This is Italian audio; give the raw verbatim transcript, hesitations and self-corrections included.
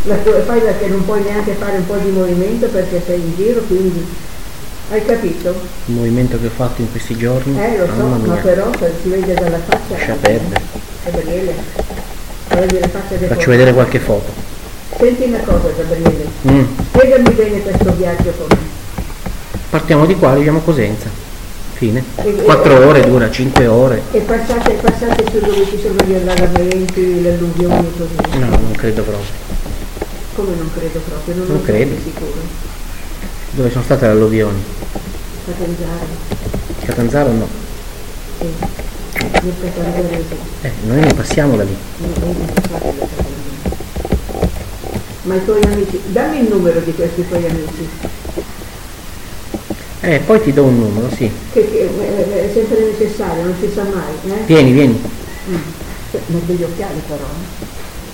La tua, fai perché non puoi neanche fare un po' di movimento perché sei in giro, quindi hai capito? Il movimento che ho fatto in questi giorni, Eh lo so, mamma mia. ma però se si vede dalla faccia. Lascia perdere. Gabriele, vedi la faccia del Faccio corpo. vedere qualche foto. Senti una cosa Gabriele, Mm. spiegami bene questo viaggio con me. Partiamo di qua, arriviamo a Cosenza. Fine. E- Quattro e- ore dura, cinque ore. E passate, passate su dove ci sono gli allagramenti, le alluvioni così. No, non credo proprio. Come non credo proprio, non, Non lo so credo. di sicuro. Dove sono state le alluvioni? Catanzaro, Catanzaro no. sì. Nel Catanzaro sì. Eh, noi non passiamo da lì. Non ho mai fatto la Catanzaro. Ma i tuoi amici, dammi il numero di questi tuoi amici, Eh, poi ti do un numero, sì. che, che eh, è sempre necessario, non si sa mai, eh? Vieni, vieni. Mm. Non degli occhiali però, eh?